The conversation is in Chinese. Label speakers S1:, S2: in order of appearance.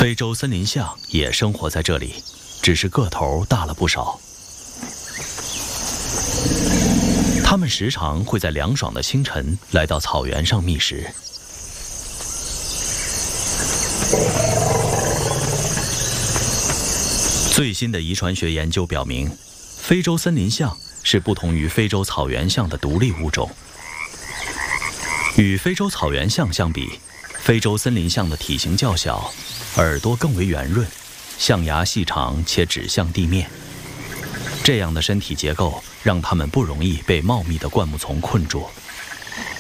S1: 非洲森林象也生活在这里，只是个头大了不少。它们时常会在凉爽的清晨来到草原上觅食。最新的遗传学研究表明，非洲森林象是不同于非洲草原象的独立物种。与非洲草原象相比，非洲森林象的体型较小，耳朵更为圆润，象牙细长且指向地面。这样的身体结构让它们不容易被茂密的灌木丛困住。